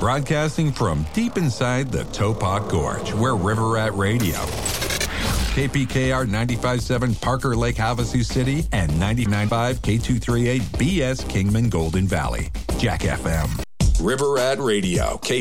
Broadcasting from deep inside the Topak Gorge, we're River Rat Radio. KPKR 95.7 Parker Lake, Havasu City, and 99.5 K238 BS Kingman Golden Valley. Jack FM. River Rat Radio,